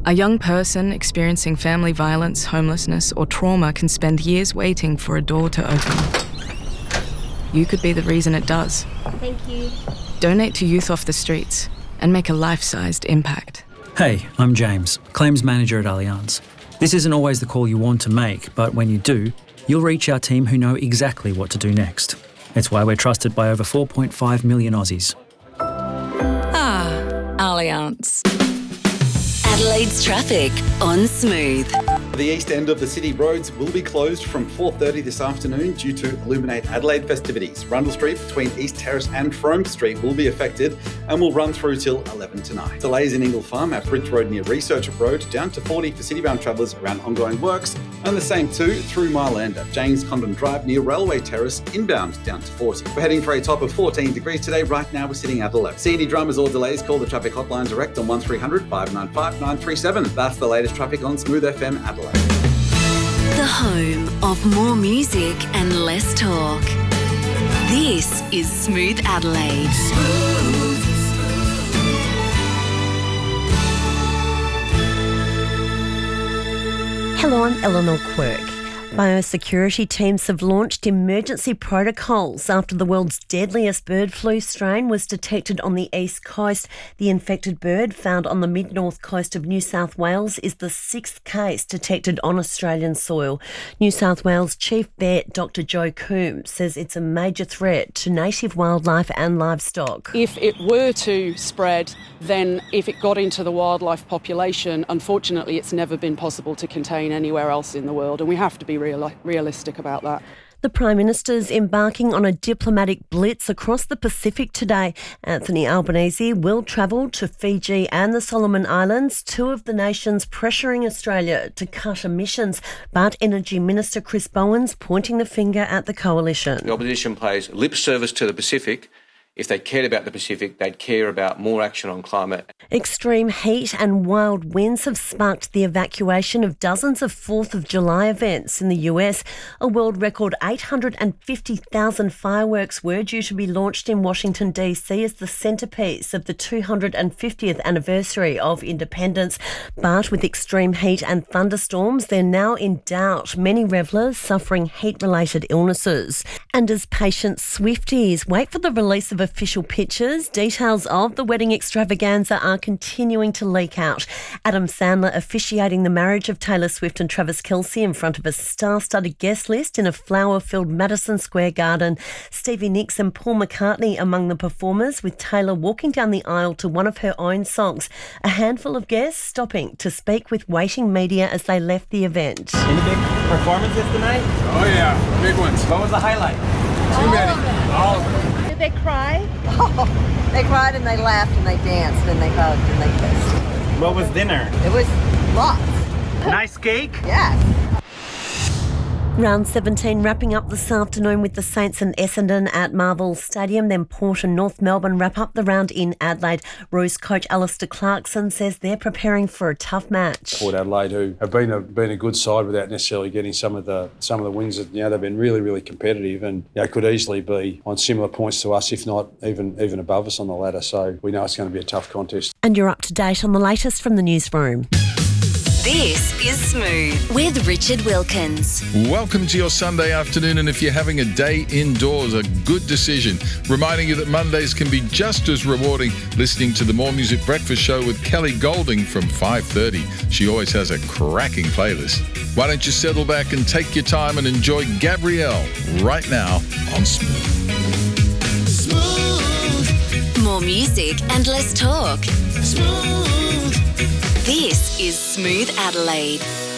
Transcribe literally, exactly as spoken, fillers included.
A young person experiencing family violence, homelessness, or trauma can spend years waiting for a door to open. You could be the reason it does. Thank you. Donate to Youth Off the Streets and make a life-sized impact. Hey, I'm James, Claims Manager at Allianz. This isn't always the call you want to make, but when you do, you'll reach our team who know exactly what to do next. It's why we're trusted by over four point five million Aussies. Ah, Allianz. Adelaide's traffic on Smooth. The east end of the city roads will be closed from four thirty this afternoon due to Illuminate Adelaide festivities. Rundle Street between East Terrace and Frome Street will be affected and will run through till eleven tonight. Delays in Ingle Farm at Bridge Road near Research Road down to forty for city-bound travellers around ongoing works, and the same too through Mile End at James Condon Drive near Railway Terrace inbound down to forty. We're heading for a top of fourteen degrees today. Right now we're sitting at eleven. See any dramas or delays, call the traffic hotline direct on one three hundred, five nine five, nine three seven. That's the latest traffic on Smooth F M Adelaide. The home of more music and less talk. This is Smooth Adelaide. Smooth. Hello, I'm Eleanor Quirk. Biosecurity teams have launched emergency protocols after the world's deadliest bird flu strain was detected on the east coast. The infected bird, found on the mid-north coast of New South Wales, is the sixth case detected on Australian soil. New South Wales Chief Vet Doctor Joe Coombs says it's a major threat to native wildlife and livestock. If it were to spread, then if it got into the wildlife population, unfortunately it's never been possible to contain anywhere else in the world, and we have to be real, realistic about that. The Prime Minister's embarking on a diplomatic blitz across the Pacific today. Anthony Albanese will travel to Fiji and the Solomon Islands, two of the nations pressuring Australia to cut emissions. But Energy Minister Chris Bowen's pointing the finger at the coalition. The opposition pays lip service to the Pacific. If they cared about the Pacific, they'd care about more action on climate. Extreme heat and wild winds have sparked the evacuation of dozens of fourth of July events in the U S. A world record eight hundred fifty thousand fireworks were due to be launched in Washington, D C as the centrepiece of the two hundred fiftieth anniversary of independence. But with extreme heat and thunderstorms, they're now in doubt, many revellers suffering heat-related illnesses. And as patient Swifties wait for the release of official pictures, details of the wedding extravaganza are continuing to leak out. Adam Sandler officiating the marriage of Taylor Swift and Travis Kelce in front of a star-studded guest list in a flower-filled Madison Square Garden. Stevie Nicks and Paul McCartney among the performers, with Taylor walking down the aisle to one of her own songs. A handful of guests stopping to speak with waiting media as they left the event. Any big performances tonight? Oh yeah, big ones. What was the highlight? Too many. All of them. Did they cry? Oh, they cried and they laughed and they danced and they hugged and they kissed. What was dinner? It was lots. Nice cake? Yes. Round seventeen wrapping up this afternoon with the Saints and Essendon at Marvel Stadium. Then Port and North Melbourne wrap up the round in Adelaide. Roos coach Alistair Clarkson says they're preparing for a tough match. Port Adelaide, who have been a been a good side without necessarily getting some of the some of the wins. That, you know, they've been really really competitive and, you know, could easily be on similar points to us, if not even even above us on the ladder. So we know it's going to be a tough contest. And you're up to date on the latest from the newsroom. This is Smooth with Richard Wilkins. Welcome to your Sunday afternoon, and if you're having a day indoors, a good decision. Reminding you that Mondays can be just as rewarding listening to the More Music Breakfast Show with Kelly Golding from five thirty. She always has a cracking playlist. Why don't you settle back and take your time and enjoy Gabrielle right now on Smooth. Smooth. More music and less talk. Smooth. This is Smooth Adelaide.